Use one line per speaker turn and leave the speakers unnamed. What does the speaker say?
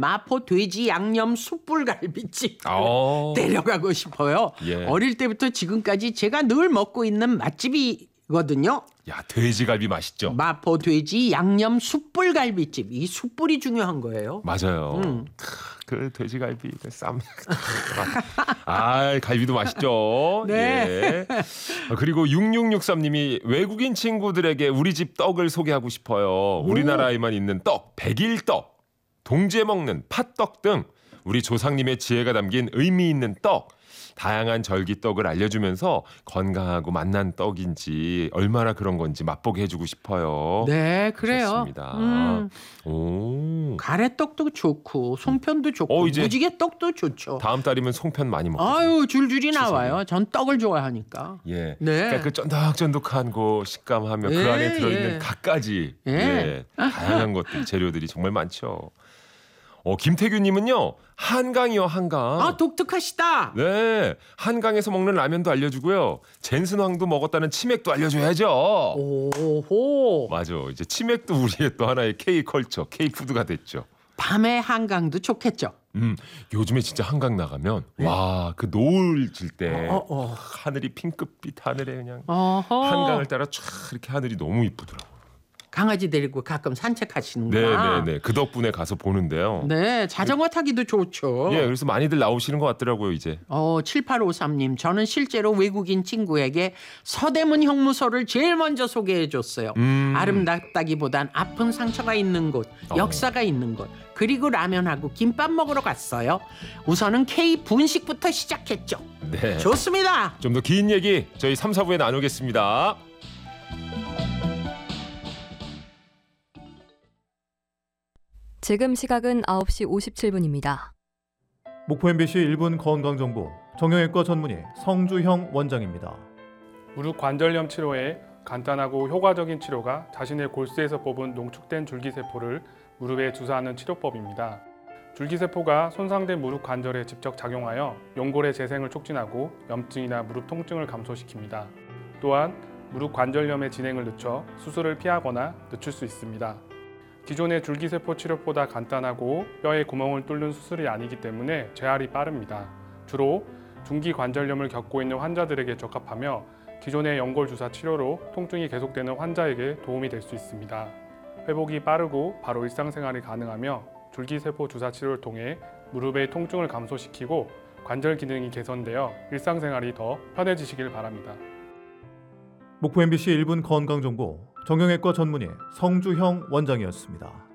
마포 돼지 양념 숯불갈비집
아,
데려가고 싶어요.
예.
어릴 때부터 지금까지 제가 늘 먹고 있는 맛집이거든요.
야, 돼지갈비 맛있죠?
마포 돼지 양념 숯불갈비집. 이 숯불이 중요한 거예요.
맞아요. 그 돼지갈비 그 쌈. 아, 갈비도 맛있죠.
네.
예. 그리고 6663님이 외국인 친구들에게 우리 집 떡을 소개하고 싶어요. 우리나라에만 있는 떡, 백일떡, 동지에 먹는 팥떡 등 우리 조상님의 지혜가 담긴 의미 있는 떡. 다양한 절기떡을 알려주면서 건강하고 맛난 떡인지 얼마나 그런 건지 맛보게 해주고 싶어요.
네, 그래요.
좋습니다. 오.
가래떡도 좋고 송편도 좋고
이제
무지개떡도 좋죠.
다음 달이면 송편 많이 먹고.
아유, 줄줄이 나와요. 전 떡을 좋아하니까.
예.
네.
그러니까 그 쫀득쫀득한 그 식감하며 그
예,
안에 들어있는
예.
갖가지
예.
다양한 것들 재료들이 정말 많죠. 김태규님은요 한강이요 한강.
아, 독특하시다.
네, 한강에서 먹는 라면도 알려주고요. 젠슨황도 먹었다는 치맥도 알려줘야죠.
오호.
맞아, 이제 치맥도 우리의 또 하나의 K 컬처, K 푸드가 됐죠.
밤에 한강도 좋겠죠.
요즘에 진짜 한강 나가면 와, 그 노을 질 때
어.
하늘이 핑크빛 하늘에 그냥
어허.
한강을 따라 촤 이렇게 하늘이 너무 이쁘더라고요.
강아지 데리고 가끔 산책하시는구나.
네네네. 그 덕분에 가서 보는데요.
네, 자전거 타기도 좋죠.
예, 그래서 많이들 나오시는 것 같더라고요, 이제.
7853님, 저는 실제로 외국인 친구에게 서대문 형무소를 제일 먼저 소개해 줬어요. 아름답다기보단 아픈 상처가 있는 곳, 역사가 있는 곳, 그리고 라면하고 김밥 먹으러 갔어요. 우선은 K 분식부터 시작했죠.
네.
좋습니다.
좀 더 긴 얘기 저희 3, 4부에 나누겠습니다.
지금 시각은 9시 57분입니다.
목포 MBC 1분 건강정보 정형외과 전문의 성주형 원장입니다.
무릎 관절염 치료에 간단하고 효과적인 치료가 자신의 골수에서 뽑은 농축된 줄기세포를 무릎에 주사하는 치료법입니다. 줄기세포가 손상된 무릎 관절에 직접 작용하여 연골의 재생을 촉진하고 염증이나 무릎 통증을 감소시킵니다. 또한 무릎 관절염의 진행을 늦춰 수술을 피하거나 늦출 수 있습니다. 기존의 줄기세포 치료보다 간단하고 뼈에 구멍을 뚫는 수술이 아니기 때문에 재활이 빠릅니다. 주로 중기 관절염을 겪고 있는 환자들에게 적합하며 기존의 연골 주사 치료로 통증이 계속되는 환자에게 도움이 될 수 있습니다. 회복이 빠르고 바로 일상생활이 가능하며 줄기세포 주사 치료를 통해 무릎의 통증을 감소시키고 관절 기능이 개선되어 일상생활이 더 편해지시길 바랍니다.
목포 MBC 1분 건강정보 정형외과 전문의 성주형 원장이었습니다.